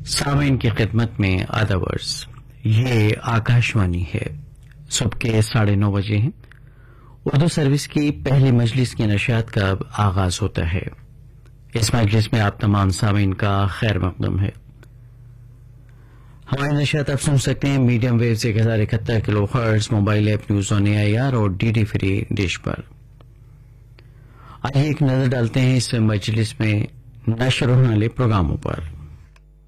सामीन की खिदमत में आदावर्स। ये आकाशवाणी है। सुबह के 9:30 हैं। उर्दू सर्विस की पहली मजलिस की नशियात का अब आगाज होता है। इस मजलिस में आप तमाम सामीन का खैर मकदम है। हमारी नशियात आप सुन सकते हैं मीडियम वेव से 1071 kilo hertz, mobile app news on AIR और डीडी फ्री डिश पर। आइए एक नजर डालते हैं इस मजलिस में नशर होने वाले प्रोग्रामों पर।